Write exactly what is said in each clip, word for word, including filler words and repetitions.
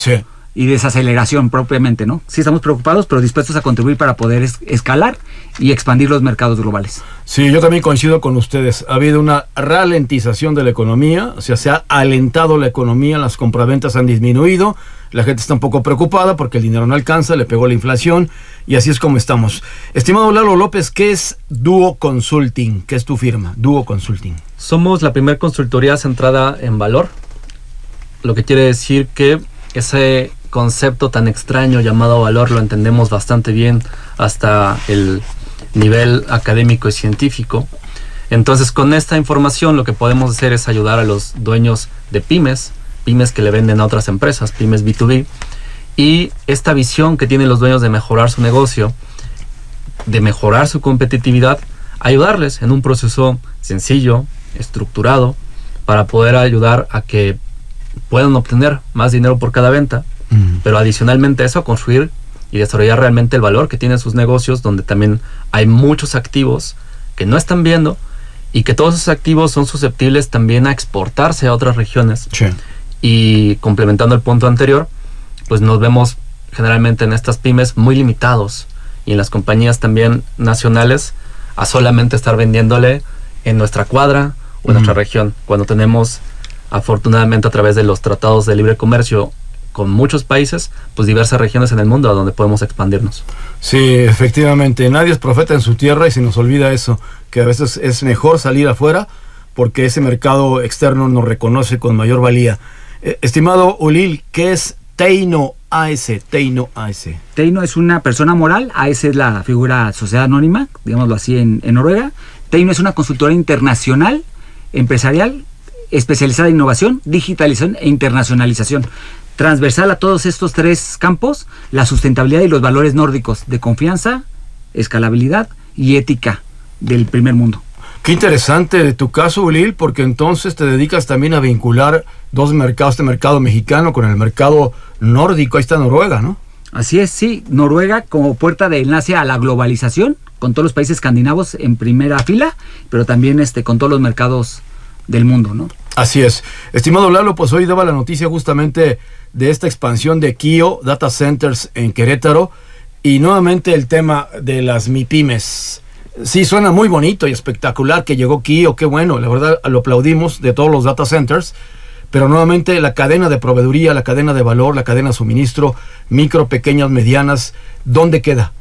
Sí. Y desaceleración propiamente, ¿no? Sí estamos preocupados, pero dispuestos a contribuir para poder es- escalar y expandir los mercados globales. Sí, yo también coincido con ustedes. Ha habido una ralentización de la economía, o sea, se ha alentado la economía, las compraventas han disminuido, la gente está un poco preocupada porque el dinero no alcanza, le pegó la inflación y así es como estamos. Estimado Lalo López, ¿qué es Duo Consulting? ¿Qué es tu firma? Duo Consulting. Somos la primera consultoría centrada en valor, lo que quiere decir que ese concepto tan extraño llamado valor lo entendemos bastante bien hasta el nivel académico y científico. Entonces, con esta información lo que podemos hacer es ayudar a los dueños de pymes, pymes que le venden a otras empresas, pymes B dos B, y esta visión que tienen los dueños de mejorar su negocio, de mejorar su competitividad, ayudarles en un proceso sencillo, estructurado, para poder ayudar a que puedan obtener más dinero por cada venta, mm. pero adicionalmente a eso, construir y desarrollar realmente el valor que tienen sus negocios, donde también hay muchos activos que no están viendo y que todos esos activos son susceptibles también a exportarse a otras regiones. Sí. Y complementando el punto anterior, pues nos vemos generalmente en estas pymes muy limitados y en las compañías también nacionales a solamente estar vendiéndole en nuestra cuadra o en mm. nuestra región, cuando tenemos afortunadamente a través de los tratados de libre comercio con muchos países, pues diversas regiones en el mundo a donde podemos expandirnos. Sí, efectivamente, nadie es profeta en su tierra y se nos olvida eso, que a veces es mejor salir afuera porque ese mercado externo nos reconoce con mayor valía. Eh, estimado Ulil, ¿qué es Teino A S? Teino A S. Teino es una persona moral, A S es la figura sociedad anónima, digámoslo así en, en Noruega. Teino es una consultora internacional, empresarial, especializada en innovación, digitalización e internacionalización. Transversal a todos estos tres campos, la sustentabilidad y los valores nórdicos de confianza, escalabilidad y ética del primer mundo. Qué interesante de tu caso, Ulil, porque entonces te dedicas también a vincular dos mercados, este mercado mexicano con el mercado nórdico. Ahí está Noruega, ¿no? Así es, sí. Noruega como puerta de enlace a la globalización, con todos los países escandinavos en primera fila, pero también este, con todos los mercados del mundo, ¿no? Así es. Estimado Lalo, pues hoy daba la noticia justamente de esta expansión de Kio Data Centers en Querétaro y nuevamente el tema de las MIPYMES. Sí, suena muy bonito y espectacular que llegó Kio, qué bueno, la verdad lo aplaudimos de todos los data centers, pero nuevamente la cadena de proveeduría, la cadena de valor, la cadena de suministro, micro, pequeñas, medianas, ¿dónde queda?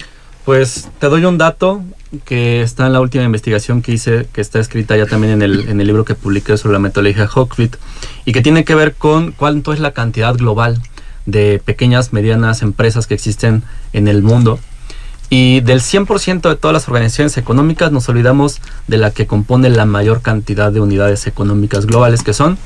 Pues te doy un dato que está en la última investigación que hice, que está escrita ya también en el, en el libro que publiqué sobre la metodología Hochfit, y que tiene que ver con cuánto es la cantidad global de pequeñas, medianas empresas que existen en el mundo. Y del cien por ciento de todas las organizaciones económicas nos olvidamos de la que compone la mayor cantidad de unidades económicas globales, que son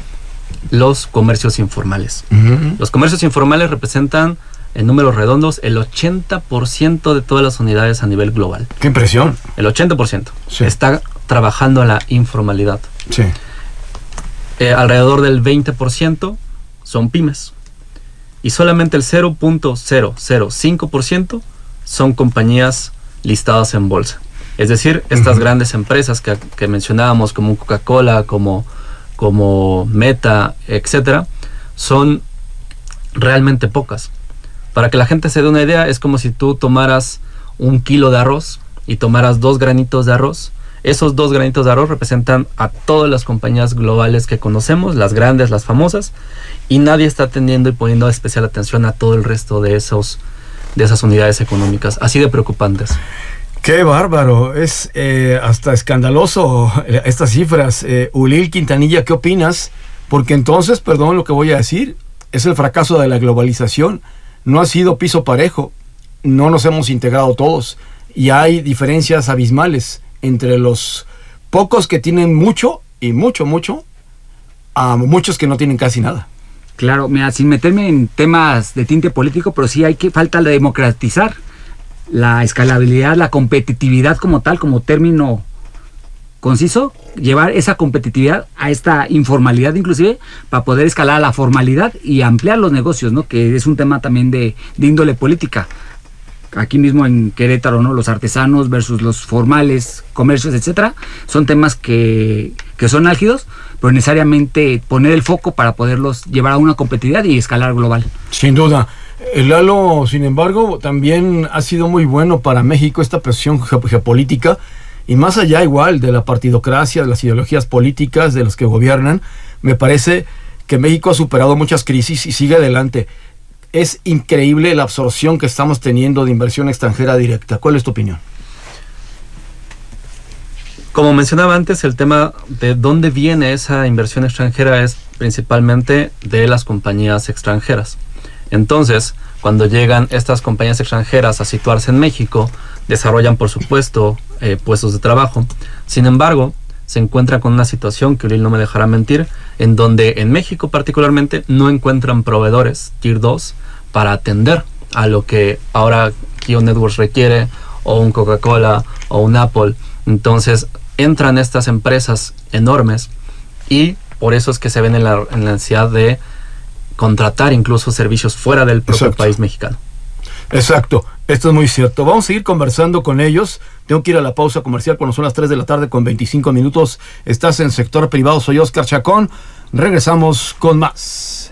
los comercios informales. Uh-huh. Los comercios informales representan, en números redondos, el ochenta por ciento de todas las unidades a nivel global. ¡Qué impresión! El ochenta por ciento sí. está trabajando a la informalidad. Sí. Eh, alrededor del veinte por ciento son pymes. Y solamente el cero punto cero cero cinco por ciento son compañías listadas en bolsa. Es decir, estas uh-huh. grandes empresas que, que mencionábamos, como Coca-Cola, como, como Meta, etcétera, son realmente pocas. Para que la gente se dé una idea, es como si tú tomaras un kilo de arroz y tomaras dos granitos de arroz. Esos dos granitos de arroz representan a todas las compañías globales que conocemos, las grandes, las famosas, y nadie está atendiendo y poniendo especial atención a todo el resto de, esos, de esas unidades económicas, así de preocupantes. ¡Qué bárbaro! Es eh, hasta escandaloso estas cifras. Eh, Ulil Quintanilla, ¿qué opinas? Porque entonces, perdón lo que voy a decir, es el fracaso de la globalización. No ha sido piso parejo, no nos hemos integrado todos y hay diferencias abismales entre los pocos que tienen mucho y mucho, mucho, a muchos que no tienen casi nada. Claro, mira, sin meterme en temas de tinte político, pero sí hay que falta de democratizar la escalabilidad, la competitividad como tal, como término conciso, llevar esa competitividad a esta informalidad inclusive para poder escalar a la formalidad y ampliar los negocios, ¿no? Que es un tema también de, de índole política. Aquí mismo en Querétaro, ¿no? Los artesanos versus los formales, comercios, etcétera, son temas que, que son álgidos, pero necesariamente poner el foco para poderlos llevar a una competitividad y escalar global. Sin duda. El Lalo, sin embargo, también ha sido muy bueno para México esta presión ge- geopolítica, y más allá igual de la partidocracia, de las ideologías políticas de los que gobiernan, me parece que México ha superado muchas crisis y sigue adelante. Es increíble la absorción que estamos teniendo de inversión extranjera directa. ¿Cuál es tu opinión? Como mencionaba antes, el tema de dónde viene esa inversión extranjera es principalmente de las compañías extranjeras. Entonces, cuando llegan estas compañías extranjeras a situarse en México, desarrollan, por supuesto, eh, puestos de trabajo. Sin embargo, se encuentra con una situación que Uriel no me dejará mentir, en donde en México particularmente no encuentran proveedores Tier dos para atender a lo que ahora Kio Networks requiere, o un Coca-Cola, o un Apple. Entonces, entran estas empresas enormes y por eso es que se ven en la, en la necesidad de contratar incluso servicios fuera del propio Exacto. país mexicano. Exacto, esto es muy cierto. Vamos a seguir conversando con ellos. Tengo que ir a la pausa comercial cuando son las tres de la tarde con veinticinco minutos. Estás en Sector Privado, soy Oscar Chacón. Regresamos con más.